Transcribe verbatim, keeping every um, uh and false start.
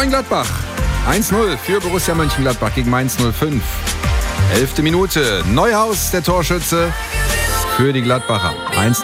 Mönchengladbach. eins null für Borussia Mönchengladbach gegen Mainz null fünf. Elfte Minute. Neuhaus, der Torschütze für die Gladbacher. eins null.